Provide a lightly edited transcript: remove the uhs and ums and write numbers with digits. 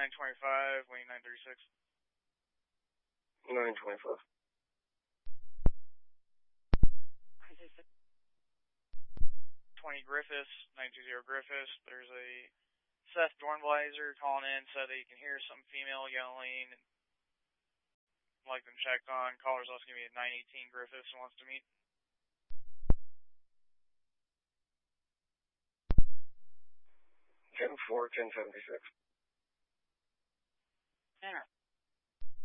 925, wing 936. 925. 20 Griffiths, 920 Griffiths. There's a Seth Dornbleiser calling in, said that he can hear some female yelling. And like them checked on. Caller's also going to be at 918 Griffiths and wants to meet. 10-4, 1076. Yeah.